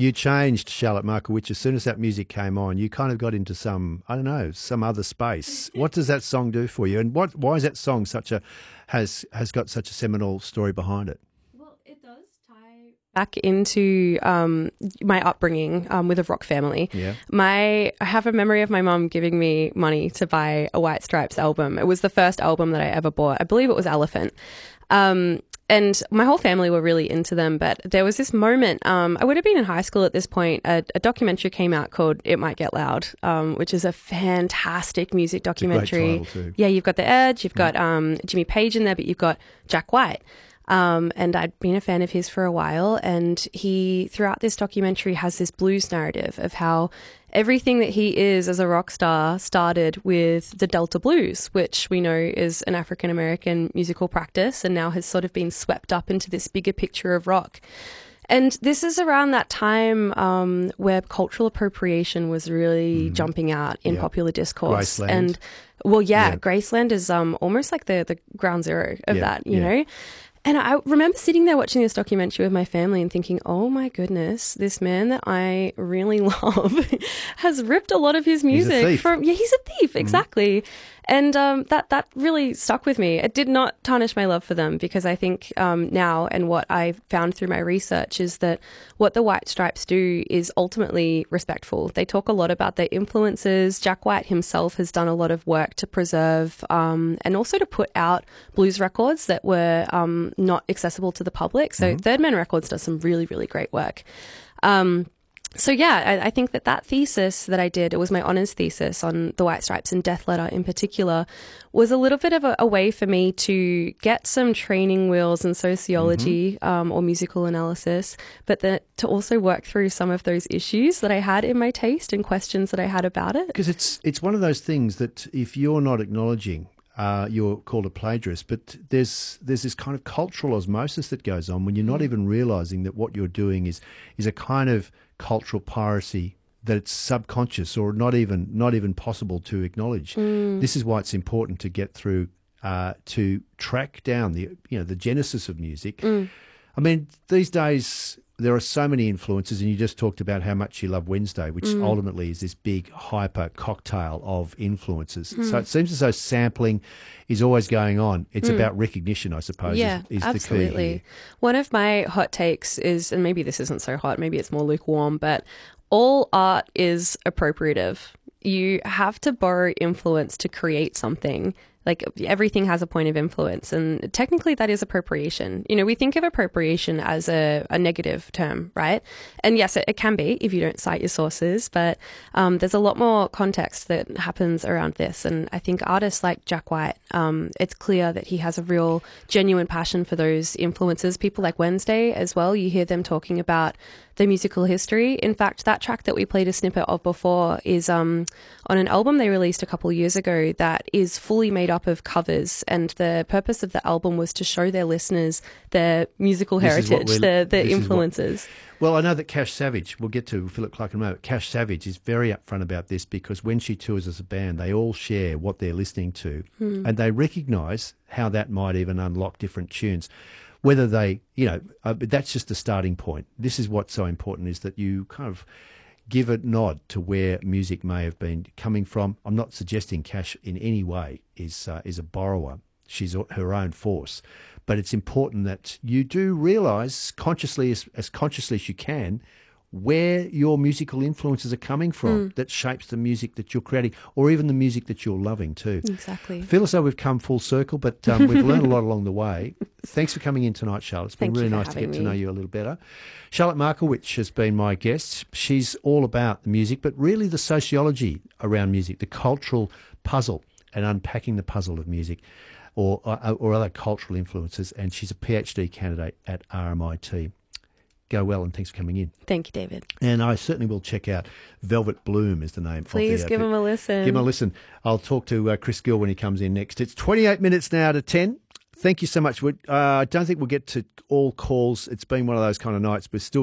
You changed, Charlotte Markowitz. As soon as that music came on, you kind of got into some, I don't know, some other space. What does that song do for you? And why is that song has got such a seminal story behind it? Well, it does tie back into my upbringing with a rock family. Yeah. I have a memory of my mum giving me money to buy a White Stripes album. It was the first album that I ever bought. I believe it was Elephant. And my whole family were really into them, but there was this moment, I would have been in high school at this point, a documentary came out called It Might Get Loud, which is a fantastic music documentary. It's a great title too. Yeah, you've got The Edge, you've got Jimmy Page in there, but you've got Jack White. And I'd been a fan of his for a while, and he, throughout this documentary, has this blues narrative of how everything that he is as a rock star started with the Delta Blues, which we know is an African-American musical practice and now has sort of been swept up into this bigger picture of rock. And this is around that time where cultural appropriation was really jumping out in popular discourse. Graceland. And, Graceland is almost like the ground zero of that, you know? And I remember sitting there watching this documentary with my family and thinking, oh my goodness, this man that I really love has ripped a lot of his music from. Yeah, he's a thief, exactly. And that really stuck with me. It did not tarnish my love for them, because I think now, and what I found through my research, is that what the White Stripes do is ultimately respectful. They talk a lot about their influences. Jack White himself has done a lot of work to preserve and also to put out blues records that were not accessible to the public. So Third Man Records does some really, really great work. I think that thesis that I did, it was my honours thesis on the White Stripes and Death Letter in particular, was a little bit of a way for me to get some training wheels in sociology or musical analysis, but to also work through some of those issues that I had in my taste and questions that I had about it. Because it's one of those things that if you're not acknowledging, you're called a plagiarist, but there's this kind of cultural osmosis that goes on when you're not even realising that what you're doing is a kind of cultural piracy, that it's subconscious or not even possible to acknowledge. This is why it's important to get through to track down the genesis of music. I mean, these days there are so many influences, and you just talked about how much you love Wednesday, which ultimately is this big hyper cocktail of influences. So it seems as though sampling is always going on. It's about recognition, I suppose, is absolutely. The key here. One of my hot takes is, and maybe this isn't so hot, maybe it's more lukewarm, but all art is appropriative. You have to borrow influence to create something. Like, everything has a point of influence, and technically that is appropriation. You know, we think of appropriation as a negative term, right? And yes, it can be if you don't cite your sources, but there's a lot more context that happens around this. And I think artists like Jack White, it's clear that he has a real genuine passion for those influences. People like Wednesday as well, you hear them talking about the musical history. In fact, that track that we played a snippet of before is on an album they released a couple of years ago that is fully made up of covers, and the purpose of the album was to show their listeners their musical heritage, their influences. Well, I know that Cash Savage, we'll get to Philip Clark in a moment, Cash Savage is very upfront about this, because when she tours as a band, they all share what they're listening to, and they recognise how that might even unlock different tunes. Whether they, but that's just the starting point. This is what's so important, is that you kind of give a nod to where music may have been coming from. I'm not suggesting Cash in any way is a borrower. She's her own force. But it's important that you do realise consciously, as consciously as you can, where your musical influences are coming from that shapes the music that you're creating, or even the music that you're loving too. Exactly. Feel as though we've come full circle, but we've learned a lot along the way. Thanks for coming in tonight, Charlotte. It's been really nice to get to know you a little better. Charlotte Markowitz has been my guest. She's all about the music, but really the sociology around music, the cultural puzzle, and unpacking the puzzle of music or other cultural influences. And she's a PhD candidate at RMIT. Go well, and thanks for coming in. Thank you, David. And I certainly will check out Velvet Bloom is the name. Please give him a listen. Give him a listen. I'll talk to Chris Gill when he comes in next. It's 28 minutes now to 10. Thank you so much. I don't think we'll get to all calls. It's been one of those kind of nights. We're still